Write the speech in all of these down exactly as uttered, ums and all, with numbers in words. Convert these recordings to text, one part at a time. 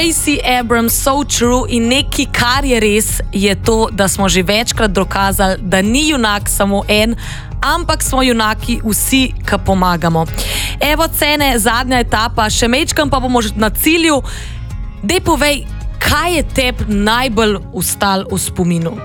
Stacey Abrams, So True, in nekaj, kar je res, je to, da smo že večkrat dokazali, da ni junak samo en, ampak smo junaki vsi, ki pomagamo. Evo cene, zadnja etapa, še mečkam pa bomo že na cilju. Dej povej, kaj je tebi najbolj ostal v spominu?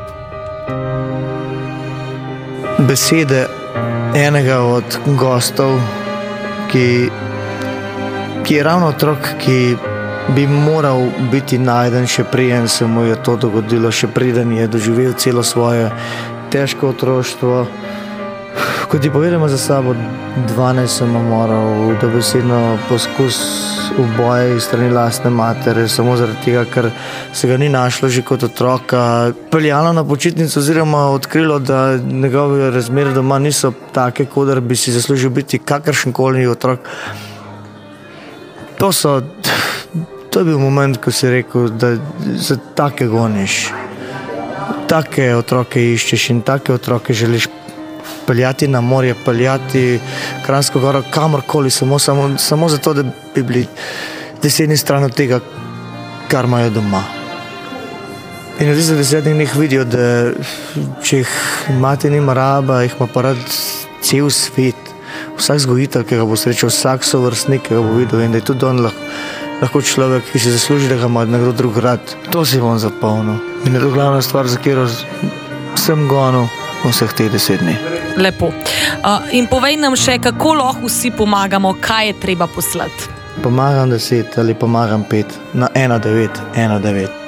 Besede enega od gostov, ki, ki je ravno otrok, ki bi moral biti najden, še preden se mu je to dogodilo, še preden je doživel celo svoje težko otroštvo. Ko ti povedamo za sabo, dvanajst sem moral, da besedno poskus uboja iz strani lastne matere, samo zaradi tega, ker se ga ni našlo že kot otroka. Peljalo na počitnico oziroma odkrilo, da njegove razmere doma niso take, kodar bi si zaslužil biti kakršenkoli otrok. To so, to je bil moment, ko si rekel, da se take goniš. Take otroke iščeš in take otroke želiš peljati na morje, peljati Kranjsko goro, kamorkoli, samo, samo, samo zato, da bi bili desetni stran od tega, kar imajo doma. In v tistih desetnih dneh vidijo, da če jih mati nima raba, jih ima pa rad cel svet. Vsak zgojitelj, ki ga bo srečal, vsak sovrstnik, ki ga bo videl, in da je tudi on lahko, lahko človek, ki si zasluži, da ga ima nekdo drug rad. To si bom zapolnil. In je to glavna stvar, za katero sem gonil vseh teh deset dni. Lepo. Uh, in povej nam še, kako lahko vsi pomagamo, kaj je treba poslati. Pomagam deset ali pomagam pet na ena devet ena devet.